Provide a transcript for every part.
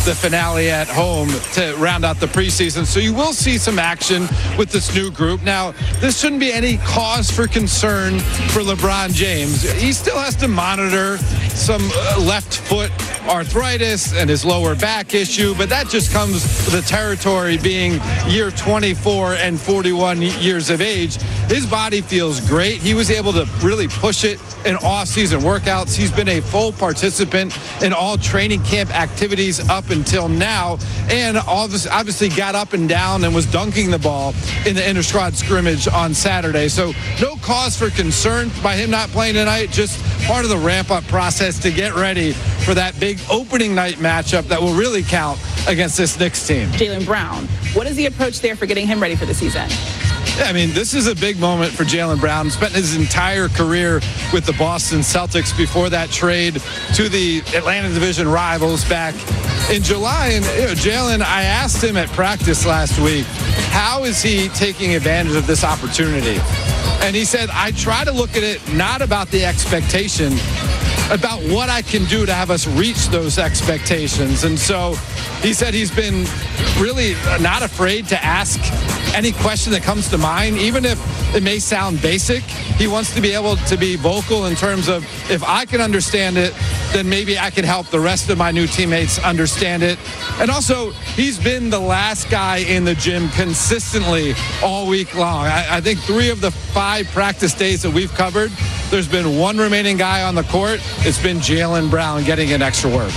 the finale at home to round out the preseason. So you will see some action with this new group. Now, this shouldn't be any cause for concern for LeBron James. He still has to monitor some left foot arthritis and his lower back issue, but that just comes with the territory being year 24 and 41 years of age. His body feels great. He was able to really push it in off-season workouts. He's been a full participant in all training camp activities up until now, and obviously got up and down and was dunking the ball in the inter-squad scrimmage on Saturday. So no cause for concern by him not playing tonight, just part of the ramp-up process to get ready for that big opening night matchup that will really count against this Knicks team. Jaylen Brown, what is the approach there for getting him ready for the season? Yeah, I mean, this is a big moment for Jaylen Brown. Spent his entire career with the Boston Celtics before that trade to the Atlantic Division rivals back in July. And Jaylen, I asked him at practice last week, how is he taking advantage of this opportunity? And he said, I try to look at it not about the expectation, about what I can do to have us reach those expectations. And so he said he's been really not afraid to ask any question that comes to mind, even if it may sound basic. He wants to be able to be vocal in terms of, if I can understand it, then maybe I can help the rest of my new teammates understand it. And also, he's been the last guy in the gym consistently all week long. I think 3 of the 5 practice days that we've covered, there's been one remaining guy on the court. It's been Jaylen Brown getting in extra work.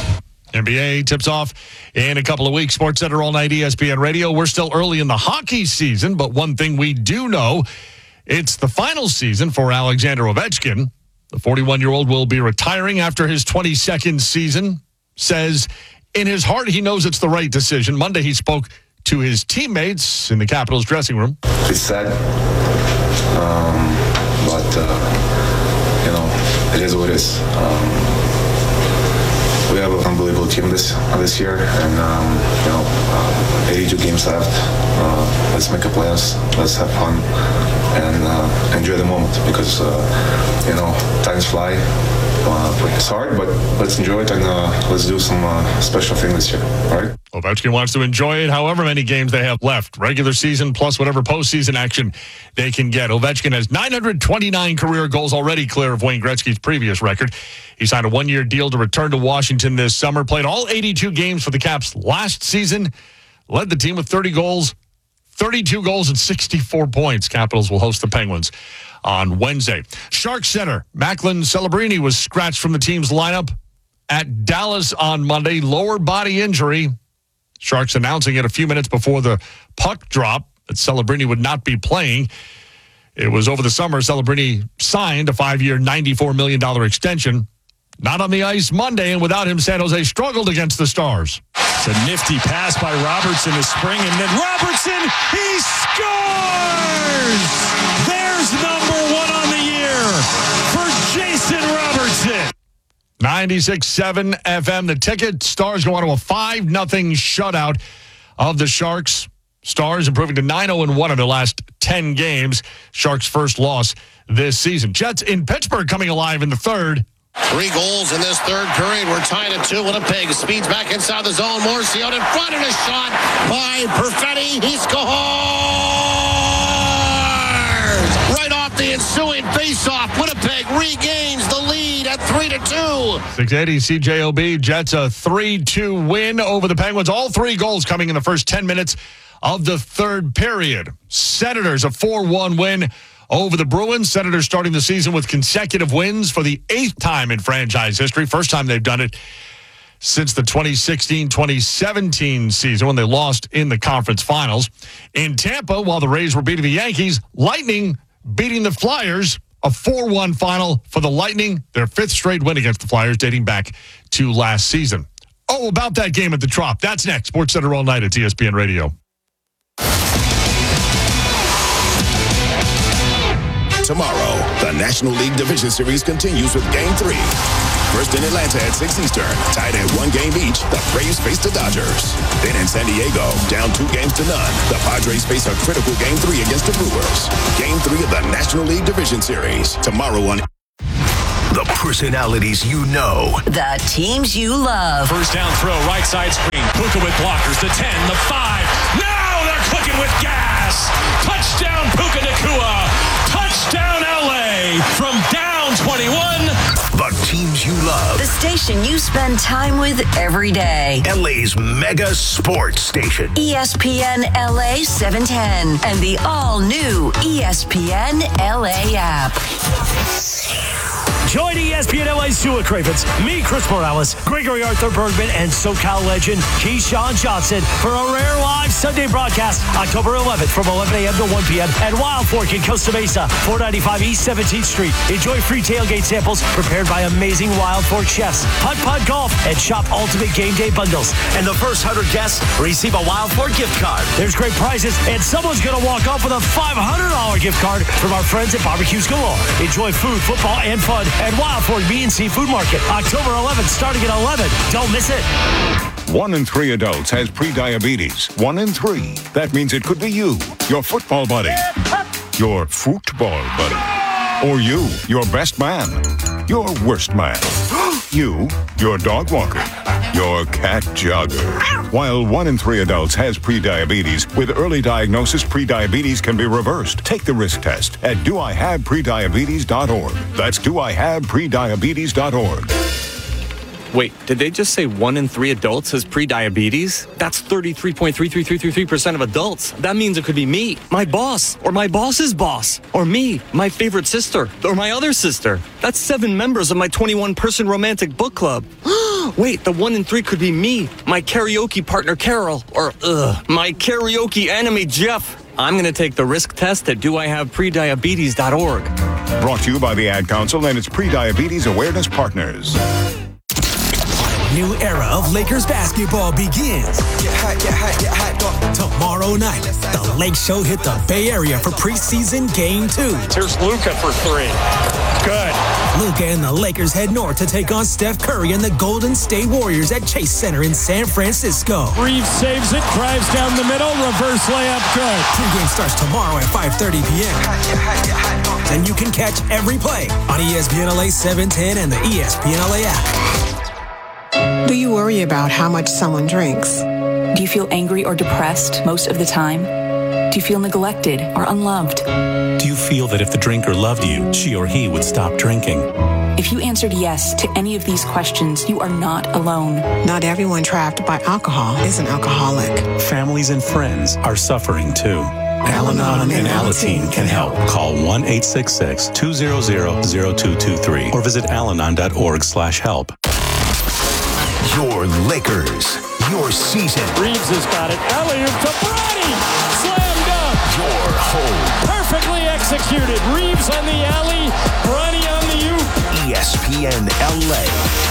NBA tips off in a couple of weeks. SportsCenter All Night ESPN Radio. We're still early in the hockey season, but one thing we do know, it's the final season for Alexander Ovechkin. The 41-year-old will be retiring after his 22nd season. Says in his heart he knows it's the right decision. Monday he spoke to his teammates in the Capitals dressing room. It's sad, but it is what it is. We have an unbelievable team this year, and 82 games left. Let's make a playoffs. Let's have fun and enjoy the moment, because times fly. It's hard, but let's enjoy it, and let's do some special thing this year. All right. Ovechkin wants to enjoy it however many games they have left, regular season plus whatever postseason action they can get. Ovechkin has 929 career goals, already clear of Wayne Gretzky's previous record. He signed a 1-year deal to return to Washington this summer, played all 82 games for the Caps last season, led the team with 32 goals and 64 points. Capitals will host the Penguins on Wednesday. Sharks center Macklin Celebrini was scratched from the team's lineup at Dallas on Monday. Lower body injury. Sharks announcing it a few minutes before the puck drop that Celebrini would not be playing. It was over the summer. Celebrini signed a 5-year, $94 million extension. Not on the ice Monday, and without him, San Jose struggled against the Stars. It's a nifty pass by Robertson this spring, and then Robertson, he scores! There's #1 on the year for Jason Robertson. 96.7 FM. The Ticket. Stars go on to a 5-0 shutout of the Sharks. Stars improving to 9-0-1 in their last 10 games. Sharks' first loss this season. Jets in Pittsburgh coming alive in the third. 3 goals in this third period. We're tied at 2. Winnipeg speeds back inside the zone. Morrissey out in front, and a shot by Perfetti. He scores! Right off the ensuing faceoff, Winnipeg regains the lead at 3-2. 680 CJOB. Jets a 3-2 win over the Penguins. All 3 goals coming in the first 10 minutes of the third period. Senators a 4-1 win over the Bruins. Senators starting the season with consecutive wins for the 8th time in franchise history. First time they've done it since the 2016-2017 season when they lost in the conference finals. In Tampa, while the Rays were beating the Yankees, Lightning beating the Flyers. A 4-1 final for the Lightning, their 5th straight win against the Flyers dating back to last season. Oh, about that game at the Trop. That's next. SportsCenter All Night at ESPN Radio. Tomorrow, the National League Division Series continues with Game 3. First in Atlanta at 6 Eastern, tied at 1 game each, the Braves face the Dodgers. Then in San Diego, down 2-0, the Padres face a critical Game 3 against the Brewers. Game 3 of the National League Division Series, tomorrow on The personalities you know. The teams you love. First down throw, right side screen. Puka with blockers. The 10, the 5. Now they're cooking with gas. Touchdown Puka Nacua. Touchdown LA from down 21. The teams you love. The station you spend time with every day. LA's mega sports station. ESPN LA 710 and the all-new ESPN LA app. Join ESPN LA's Stewart Cravens, me, Chris Morales, Gregory Arthur Bergman, and SoCal legend Keyshawn Johnson for a rare live Sunday broadcast October 11th from 11 a.m. to 1 p.m. at Wild Fork in Costa Mesa, 495 East 17th Street. Enjoy free tailgate samples prepared by amazing Wild Fork chefs, putt-putt golf, and shop ultimate game day bundles. And the first 100 guests receive a Wild Fork gift card. There's great prizes, and someone's going to walk off with a $500 gift card from our friends at Barbecues Galore. Enjoy food, football, and fun at Wild Fork B&C Food Market, October 11th, starting at 11. Don't miss it. 1 in 3 adults has prediabetes. 1 in 3. That means it could be you, your football buddy, your football buddy, or you, your best man, your worst man, you, your dog walker, your cat jogger. While 1 in 3 adults has prediabetes, with early diagnosis, prediabetes can be reversed. Take the risk test at doihaveprediabetes.org. That's doihaveprediabetes.org. Wait, did they just say 1 in 3 adults has prediabetes? That's 33.33333% of adults. That means it could be me, my boss, or my boss's boss, or me, my favorite sister, or my other sister. That's 7 members of my 21-person romantic book club. Wait, the 1 in 3 could be me, my karaoke partner Carol, or my karaoke enemy Jeff. I'm going to take the risk test at doihaveprediabetes.org. Brought to you by the Ad Council and its Prediabetes Awareness Partners. New era of Lakers basketball begins. Get hot, get hot, get hot. Tomorrow night, the Lake Show hit the Bay Area for preseason Game 2. Here's Luka for 3. Good. Luka and the Lakers head north to take on Steph Curry and the Golden State Warriors at Chase Center in San Francisco. Reeves saves it, drives down the middle, reverse layup, good. Pregame starts tomorrow at 5:30 p.m. And you can catch every play on ESPN LA 710 and the ESPN LA app. Do you worry about how much someone drinks? Do you feel angry or depressed most of the time? Do you feel neglected or unloved? Do you feel that if the drinker loved you, she or he would stop drinking? If you answered yes to any of these questions, you are not alone. Not everyone trapped by alcohol is an alcoholic. Families and friends are suffering too. Al-Anon and Alateen can help. Call 1-866-200-0223 or visit alanon.org/help. Your Lakers. Your season. Reeves has got it. Alley-oop to Bronny. Slam dunk. Your home. Perfectly executed. Reeves on the alley. Bronny on the oop. ESPN LA.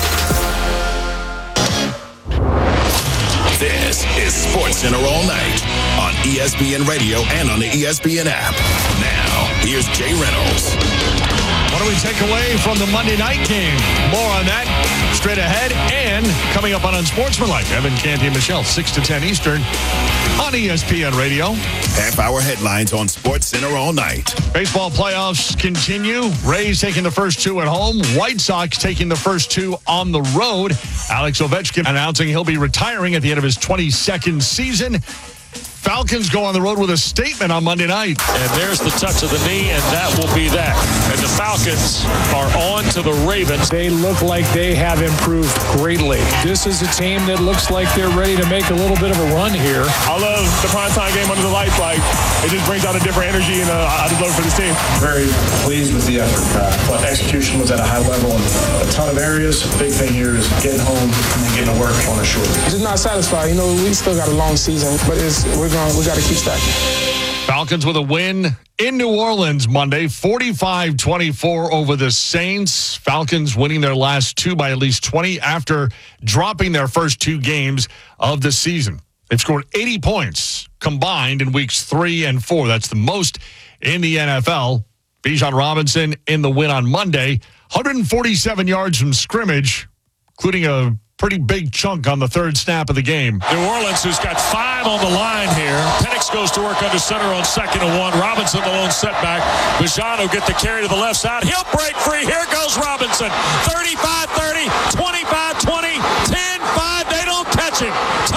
This is SportsCenter All Night on ESPN Radio and on the ESPN app. Now, here's Jay Reynolds. What do we take away from the Monday night game? More on that straight ahead and coming up on Unsportsmanlike. Evan Canty and Michelle, 6 to 10 Eastern on ESPN Radio. Half-hour headlines on SportsCenter All Night. Baseball playoffs continue. Rays taking the first 2 at home. White Sox taking the first 2 on the road. Alex Ovechkin announcing he'll be retiring at the end of his 22nd season. Falcons go on the road with a statement on Monday night. And there's the touch of the knee, and that will be that. And the Falcons are on to the Ravens. They look like they have improved greatly. This is a team that looks like they're ready to make a little bit of a run here. I love the primetime game under the lights. Like, it just brings out a different energy, and I just love it for this team. Very pleased with the effort. But execution was at a high level in a ton of areas. The big thing here is getting home and then getting to work on a short. Just not satisfied. You know, we still got a long season, but we got to keep stacking. Falcons with a win in New Orleans Monday, 45-24 over the Saints. Falcons winning their last 2 by at least 20 after dropping their first 2 games of the season. They've scored 80 points combined in weeks 3 and 4. That's the most in the NFL. Bijan Robinson in the win on Monday, 147 yards from scrimmage, including a pretty big chunk on the third snap of the game. New Orleans, who's got 5 on the line here. Penix goes to work under center on 2nd and 1. Robinson, the lone setback. Bijan will get the carry to the left side. He'll break free. Here goes Robinson. 35-30, 25-20, 10-5. They don't catch him.